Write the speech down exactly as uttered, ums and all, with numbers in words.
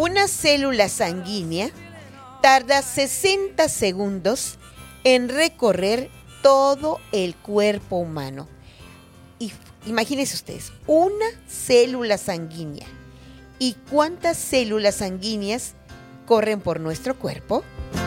Una célula sanguínea tarda sesenta segundos en recorrer todo el cuerpo humano. Y imagínense ustedes, una célula sanguínea. ¿Y cuántas células sanguíneas corren por nuestro cuerpo?